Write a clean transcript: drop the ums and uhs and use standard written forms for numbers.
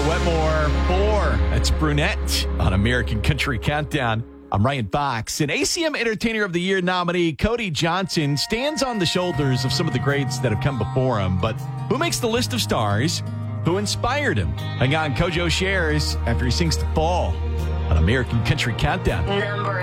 Wetmore 4. That's Brunette on American Country Countdown. I'm Ryan Fox. And ACM Entertainer of the Year nominee Cody Johnson stands on the shoulders of some of the greats that have come before him. But who makes the list of stars? Who inspired him? Hang on, Kojo shares after he sings The Fall on American Country Countdown.